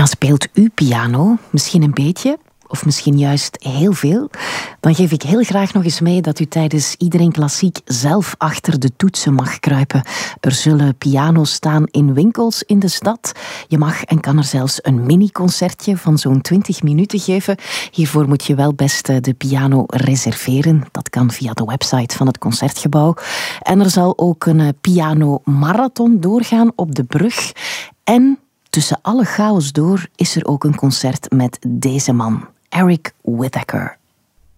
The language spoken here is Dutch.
speelt u piano? Misschien een beetje, of misschien juist heel veel? Dan geef ik heel graag nog eens mee dat u tijdens Iedereen Klassiek zelf achter de toetsen mag kruipen. Er zullen piano's staan in winkels in de stad. Je mag en kan er zelfs een mini-concertje van zo'n 20 minuten geven. Hiervoor moet je wel best de piano reserveren. Dat kan via de website van het Concertgebouw. En er zal ook een piano-marathon doorgaan op de brug. En tussen alle chaos door is er ook een concert met deze man, Eric Whitacre.